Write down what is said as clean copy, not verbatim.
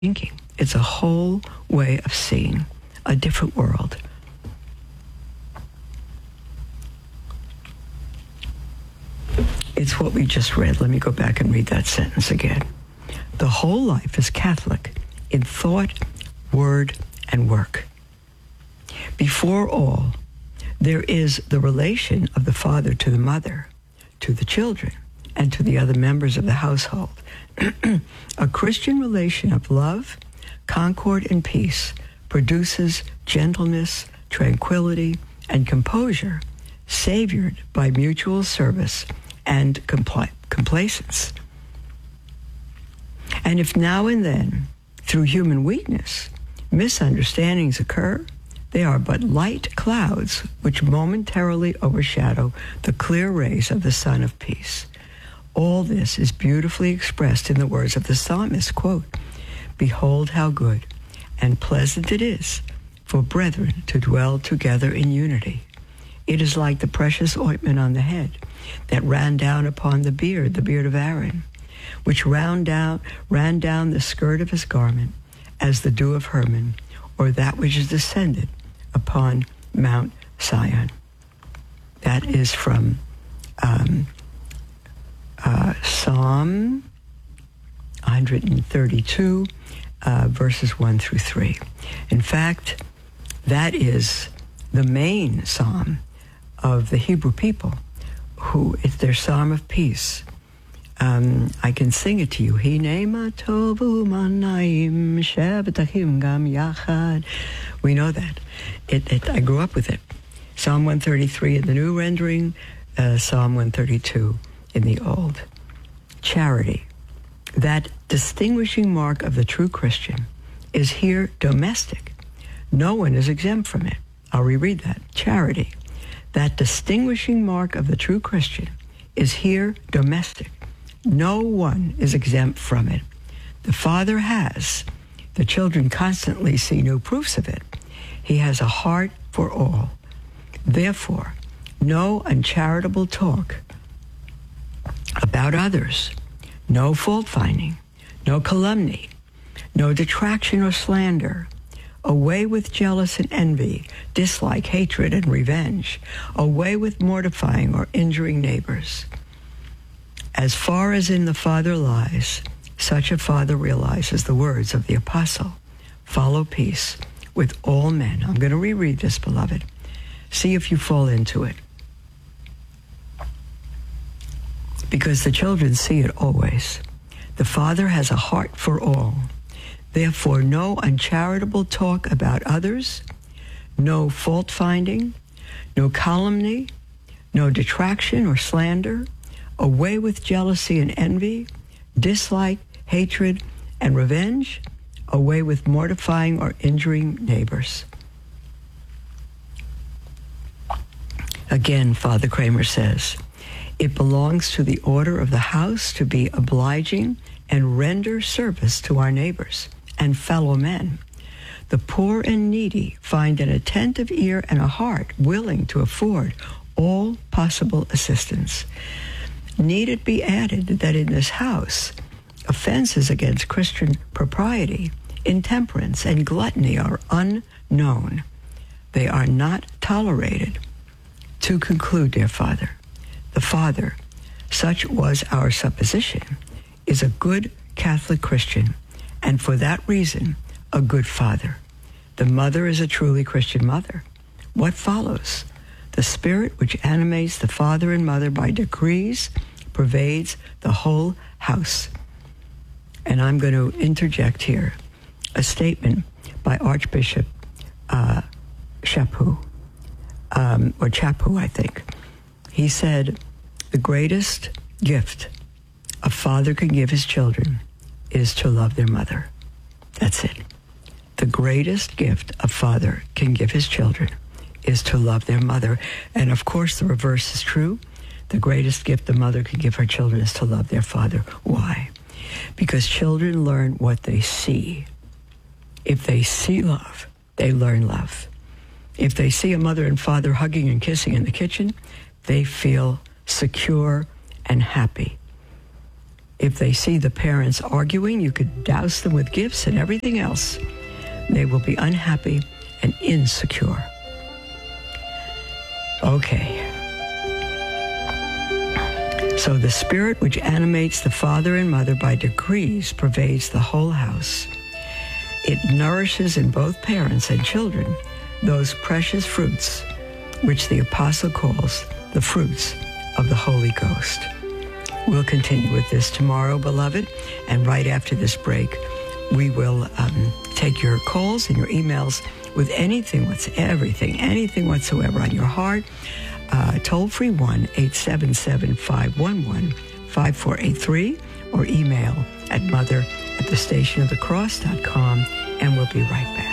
thinking. It's a whole way of seeing a different world. It's what we just read. Let me go back and read that sentence again. The whole life is Catholic in thought, word, and work. Before all, there is the relation of the father to the mother, to the children, and to the other members of the household. A Christian relation of love, concord, and peace produces gentleness, tranquility, and composure, savoured by mutual service and complacence. And if now and then, through human weakness, misunderstandings occur, they are but light clouds which momentarily overshadow the clear rays of the sun of peace. All this is beautifully expressed in the words of the psalmist, quote, "Behold how good and pleasant it is for brethren to dwell together in unity. It is like the precious ointment on the head that ran down upon the beard of Aaron, which ran down the skirt of his garment as the dew of Hermon, or that which is descended upon Mount Sion." That is from Psalm 132, verses 1 through 3. In fact, that is the main psalm of the Hebrew people, who is their psalm of peace. I can sing it to you. Hinei tovu manayim shebetachim gam yachad. We know that. I grew up with it. Psalm 133 in the new rendering, Psalm 132 in the old. Charity, that distinguishing mark of the true Christian, is here domestic. No one is exempt from it. I'll reread that. Charity, that distinguishing mark of the true Christian, is here domestic. No one is exempt from it. The Father has. The children constantly see new proofs of it. He has a heart for all. Therefore, no uncharitable talk about others, no fault-finding, no calumny, no detraction or slander. Away with jealous and envy, dislike, hatred, and revenge. Away with mortifying or injuring neighbors. As far as in the Father lies, such a Father realizes the words of the Apostle. Follow peace with all men. I'm going to reread this, beloved. See if you fall into it. Because the children see it always. The Father has a heart for all. Therefore, no uncharitable talk about others, no fault-finding, no calumny, no detraction or slander. Away with jealousy and envy, dislike, hatred, and revenge. Away with mortifying or injuring neighbors. Again, Father Kramer says, it belongs to the order of the house to be obliging and render service to our neighbors and fellow men. The poor and needy find an attentive ear and a heart willing to afford all possible assistance. Need it be added that in this house, offenses against Christian propriety, intemperance, and gluttony are unknown. They are not tolerated. To conclude, dear Father, the Father, such was our supposition, is a good Catholic Christian, and for that reason, a good father. The mother is a truly Christian mother. What follows? The spirit which animates the father and mother by decrees pervades the whole house. And I'm going to interject here a statement by Archbishop Chaput, or Chaput, I think. He said, the greatest gift a father can give his children is to love their mother. That's it. The greatest gift a father can give his children is to love their mother. And of course, the reverse is true. The greatest gift a mother can give her children is to love their father. Why? Because children learn what they see. If they see love, they learn love. If they see a mother and father hugging and kissing in the kitchen, they feel secure and happy. If they see the parents arguing, you could douse them with gifts and everything else. They will be unhappy and insecure. Okay. So the spirit which animates the father and mother by degrees pervades the whole house. It nourishes in both parents and children those precious fruits which the apostle calls the fruits of the Holy Ghost. We'll continue with this tomorrow, beloved, and right after this break, we will take your calls and your emails with anything whatsoever on your heart. Toll-free 1-877-511-5483 or email at mother@thestationofthecross.com, and we'll be right back.